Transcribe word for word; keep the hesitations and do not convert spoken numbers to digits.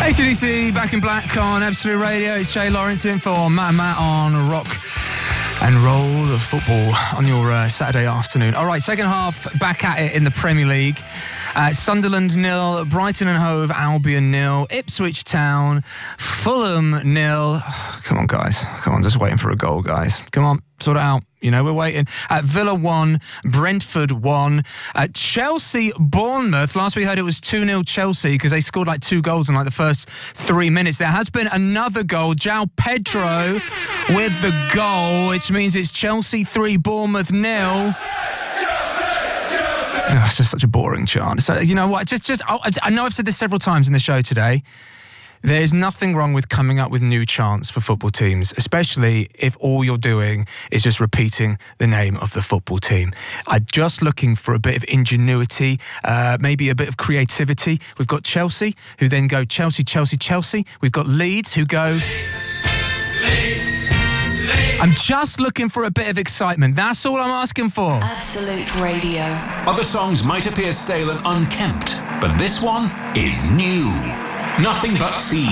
A C D C, Back in Black on Absolute Radio. It's Jay Lawrence in for Matt and Matt on Rock and Roll Football on your uh, Saturday afternoon. All right, second half, back at it in the Premier League. Uh, Sunderland nil, Brighton and Hove Albion nil, Ipswich Town, Fulham nil. Oh, come on, guys. Come on, just waiting for a goal, guys. Come on, sort it out. You know, we're waiting. Uh, Villa one, Brentford one. Uh, Chelsea, Bournemouth. Last we heard it was two nil Chelsea because they scored like two goals in like the first three minutes. There has been another goal. João Pedro with the goal, which means it's Chelsea three, Bournemouth nil. Oh, it's just such a boring chant. So, you know what? Just, just. I, I know I've said this several times in the show today. There's nothing wrong with coming up with new chants for football teams, especially if all you're doing is just repeating the name of the football team. I'm just looking for a bit of ingenuity, uh, maybe a bit of creativity. We've got Chelsea, who then go Chelsea, Chelsea, Chelsea. We've got Leeds, who go... Leeds, Leeds. I'm just looking for a bit of excitement. That's all I'm asking for. Absolute Radio. Other songs might appear stale and unkempt, but this one is new. Nothing but thieves.